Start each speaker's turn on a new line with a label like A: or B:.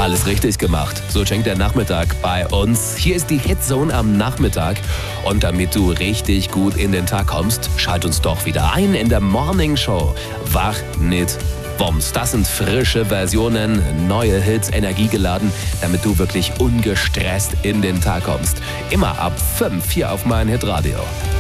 A: Alles richtig gemacht. So schenkt der Nachmittag bei uns. Hier ist die Hitzone am Nachmittag. Und damit du richtig gut in den Tag kommst, schalt uns doch wieder ein in der Morning Show. Wach nicht Bombs. Das sind frische Versionen, neue Hits, energiegeladen, damit du wirklich ungestresst in den Tag kommst. Immer ab 5 hier auf mein Hitradio.